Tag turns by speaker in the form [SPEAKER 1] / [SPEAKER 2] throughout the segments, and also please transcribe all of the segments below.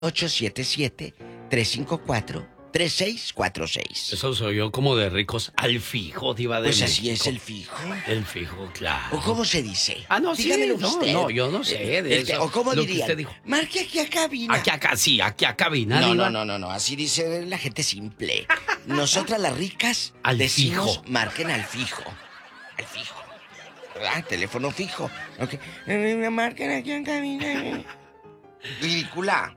[SPEAKER 1] 1-877-354-3646.
[SPEAKER 2] Eso soy yo como de ricos al fijo, diva de
[SPEAKER 1] Pues
[SPEAKER 2] México.
[SPEAKER 1] así es el fijo.
[SPEAKER 2] El fijo, claro.
[SPEAKER 1] ¿O cómo se dice?
[SPEAKER 2] No,
[SPEAKER 1] Dígamelo
[SPEAKER 2] sí,
[SPEAKER 1] usted.
[SPEAKER 2] no, yo no sé de eso.
[SPEAKER 1] ¿O cómo
[SPEAKER 2] lo que
[SPEAKER 1] dirían?
[SPEAKER 2] usted dijo.
[SPEAKER 1] Marque aquí a cabina.
[SPEAKER 2] Aquí a cabina,
[SPEAKER 1] No,
[SPEAKER 2] diva.
[SPEAKER 1] no, así dice la gente simple. Nosotras las ricas
[SPEAKER 2] Al
[SPEAKER 1] decimos
[SPEAKER 2] fijo.
[SPEAKER 1] marquen al fijo. Al fijo. ¿Verdad? Teléfono fijo. Ok. Marquen aquí en cabina. Ridícula.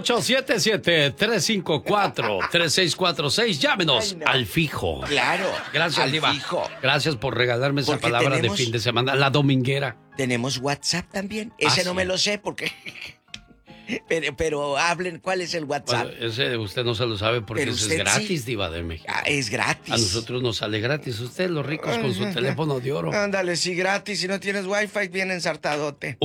[SPEAKER 2] 1-877-354-3646. Llámenos.
[SPEAKER 1] Ay, no.
[SPEAKER 2] al fijo.
[SPEAKER 1] Claro.
[SPEAKER 2] Gracias,
[SPEAKER 1] al
[SPEAKER 2] diva.
[SPEAKER 1] fijo.
[SPEAKER 2] Gracias por regalarme esa
[SPEAKER 1] Porque
[SPEAKER 2] palabra
[SPEAKER 1] tenemos-
[SPEAKER 2] de fin de semana. La dominguera.
[SPEAKER 1] Tenemos WhatsApp también. Ese no
[SPEAKER 2] sí.
[SPEAKER 1] me lo sé porque... pero hablen, ¿cuál es el WhatsApp?
[SPEAKER 2] Bueno, ese usted no se lo sabe porque
[SPEAKER 1] Pero
[SPEAKER 2] ese es
[SPEAKER 1] usted
[SPEAKER 2] gratis,
[SPEAKER 1] sí.
[SPEAKER 2] diva de México.
[SPEAKER 1] Es gratis.
[SPEAKER 2] A nosotros nos sale gratis. Usted, los ricos, con su teléfono de oro.
[SPEAKER 1] Ándale, sí, gratis. Si no tienes wifi, bien ensartadote.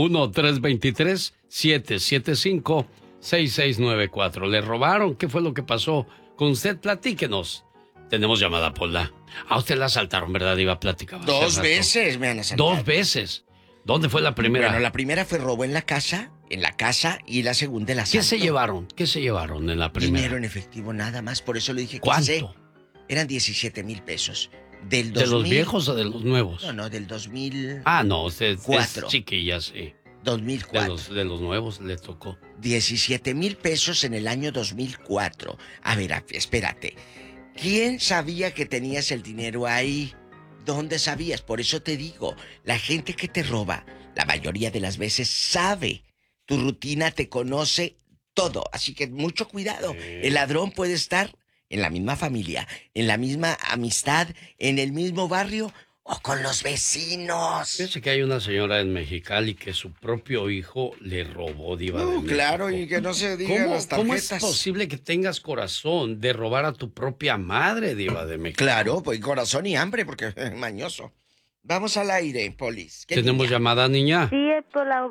[SPEAKER 2] 1-323-775-6694. ¿Le robaron? ¿Qué fue lo que pasó con usted? Platíquenos. Tenemos llamada, Pola. A usted la asaltaron, ¿verdad, diva? Platicaba.
[SPEAKER 1] 2 veces me han asaltado.
[SPEAKER 2] 2 veces. ¿Dónde fue la primera?
[SPEAKER 1] Bueno, la primera fue robo en la casa, y la segunda el asalto.
[SPEAKER 2] ¿Qué se llevaron? ¿Qué se llevaron en la primera?
[SPEAKER 1] Dinero en efectivo, nada más. Por eso le dije que
[SPEAKER 2] ¿Cuánto?
[SPEAKER 1] sé. Eran 17,000 pesos. Del 2000...
[SPEAKER 2] ¿De los viejos o de los nuevos?
[SPEAKER 1] No, del 2000...
[SPEAKER 2] No, usted es chiquilla, sí.
[SPEAKER 1] 2004.
[SPEAKER 2] De los nuevos le tocó.
[SPEAKER 1] 17,000 pesos en el año 2004. A ver, espérate. ¿Quién sabía que tenías el dinero ahí? ¿Dónde sabías? Por eso te digo, la gente que te roba, la mayoría de las veces sabe. Tu rutina te conoce todo. Así que mucho cuidado. El ladrón puede estar en la misma familia, en la misma amistad, en el mismo barrio o con los vecinos.
[SPEAKER 2] Fíjese que hay una señora en Mexicali que su propio hijo le robó, diva de México.
[SPEAKER 1] Claro, y que no se digan las
[SPEAKER 2] ¿Cómo es
[SPEAKER 1] tarjetas.
[SPEAKER 2] posible que tengas corazón de robar a tu propia madre, diva de México?
[SPEAKER 1] Claro, pues corazón y hambre, porque mañoso. Vamos al aire, Polis.
[SPEAKER 2] ¿Tenemos llamada, niña?
[SPEAKER 3] Sí, es por la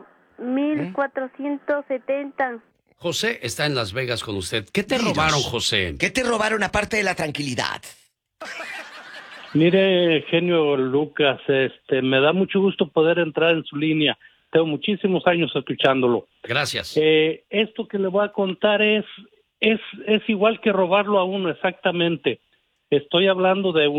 [SPEAKER 3] 1470.
[SPEAKER 2] José está en Las Vegas con usted. ¿Qué te robaron, José?
[SPEAKER 1] ¿Qué te robaron aparte de la tranquilidad?
[SPEAKER 4] Mire, genio Lucas, me da mucho gusto poder entrar en su línea. Tengo muchísimos años escuchándolo.
[SPEAKER 2] Gracias.
[SPEAKER 4] Esto que le voy a contar es igual que robarlo a uno, exactamente. Estoy hablando de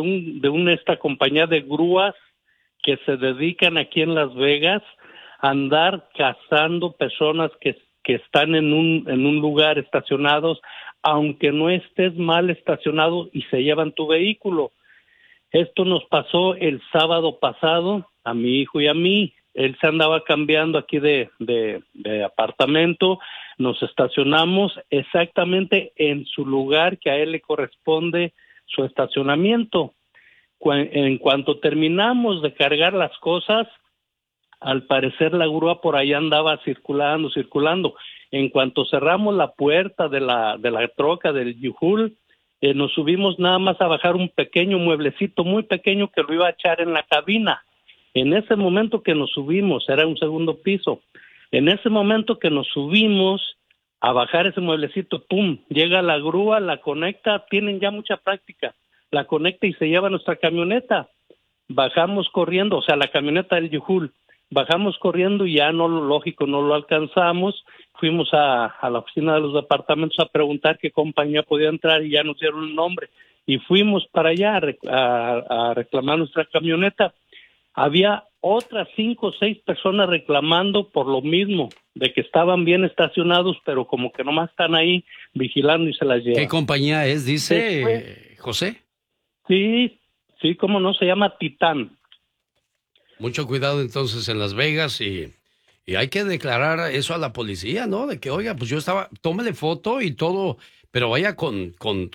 [SPEAKER 4] esta compañía de grúas que se dedican aquí en Las Vegas a andar cazando personas que están en un lugar estacionados, aunque no estés mal estacionado, y se llevan tu vehículo. Esto nos pasó el sábado pasado a mi hijo y a mí. Él se andaba cambiando aquí de apartamento. Nos estacionamos exactamente en su lugar que a él le corresponde su estacionamiento. En cuanto terminamos de cargar las cosas, al parecer la grúa por ahí andaba circulando. En cuanto cerramos la puerta de la troca del U-Haul, nos subimos nada más a bajar un pequeño mueblecito muy pequeño que lo iba a echar en la cabina. En ese momento que nos subimos, era un segundo piso, en ese momento que nos subimos a bajar ese mueblecito, ¡pum!, llega la grúa, la conecta, tienen ya mucha práctica, la conecta y se lleva nuestra camioneta. Bajamos corriendo, o sea, la camioneta del U-Haul, bajamos corriendo y ya no lo alcanzamos. Fuimos a la oficina de los departamentos a preguntar qué compañía podía entrar y ya nos dieron el nombre. Y fuimos para allá a reclamar nuestra camioneta. Había otras 5 o 6 personas reclamando por lo mismo, de que estaban bien estacionados, pero como que nomás están ahí vigilando y se las llevan.
[SPEAKER 2] ¿Qué compañía es, dice José?
[SPEAKER 4] Sí, cómo no, se llama Titán.
[SPEAKER 2] Mucho cuidado entonces en Las Vegas y hay que declarar eso a la policía, ¿no? De que, oiga, pues yo estaba, tómale foto y todo, pero vaya con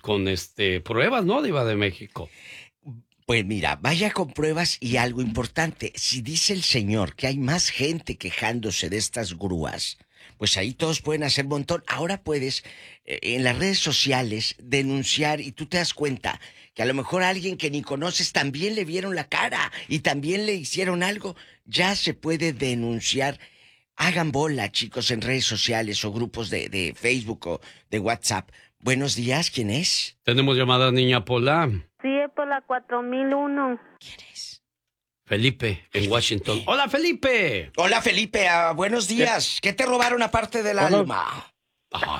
[SPEAKER 2] pruebas, ¿no, diva de México?
[SPEAKER 1] Pues mira, vaya con pruebas y algo importante. Si dice el señor que hay más gente quejándose de estas grúas, pues ahí todos pueden hacer montón. Ahora puedes, en las redes sociales, denunciar y tú te das cuenta que a lo mejor a alguien que ni conoces también le vieron la cara y también le hicieron algo. Ya se puede denunciar. Hagan bola, chicos, en redes sociales o grupos de Facebook o de WhatsApp. Buenos días, ¿quién es?
[SPEAKER 2] Tenemos llamada, niña Pola.
[SPEAKER 3] Sí, es por la 4001.
[SPEAKER 1] ¿Quién es?
[SPEAKER 2] Felipe, en Washington. ¡Hola, Felipe!
[SPEAKER 1] Hola, Felipe, buenos días. ¿Qué te robaron aparte del alma?
[SPEAKER 2] Ah,